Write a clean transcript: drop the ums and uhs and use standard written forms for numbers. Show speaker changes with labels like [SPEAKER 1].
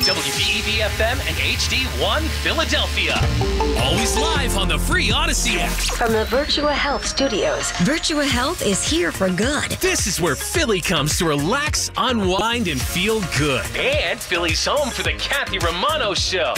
[SPEAKER 1] WBEV-FM and HD1 Philadelphia. Always live on the free Odyssey app.
[SPEAKER 2] From the Virtua Health Studios, Virtua Health is here for good.
[SPEAKER 1] This is where Philly comes to relax, unwind, and feel good. And Philly's home for the Kathy Romano Show.